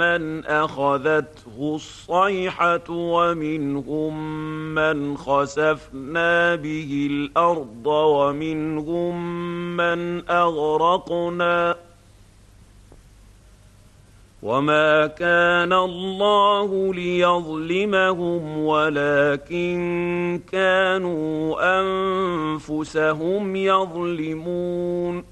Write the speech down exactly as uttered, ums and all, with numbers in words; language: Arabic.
من أخذته الصيحة ومنهم من خسفنا به الأرض ومنهم من أغرقنا وما كان الله ليظلمهم ولكن كانوا أنفسهم يظلمون